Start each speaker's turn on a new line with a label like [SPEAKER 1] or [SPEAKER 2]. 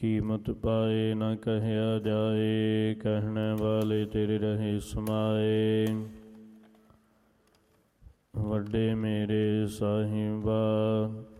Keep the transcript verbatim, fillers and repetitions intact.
[SPEAKER 1] ਕੀਮਤ ਪਾਏ ਨਾ ਕਹਿਆ ਜਾਏ, ਕਹਿਣ ਵਾਲੇ ਤੇਰੇ ਰਹੇ ਸਮਾਏ। ਵੱਡੇ ਮੇਰੇ ਸਾਹਿਬਾ